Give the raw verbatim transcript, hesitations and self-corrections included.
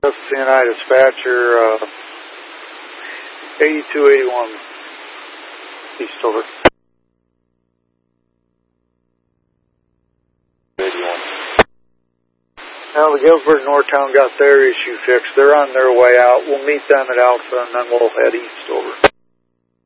C N I dispatcher, uh, eighty-two eighty-one, east over. eighty-one. Now, the Galesburg Northtown got their issue fixed. They're on their way out. We'll meet them at Alpha, and then we'll head east over.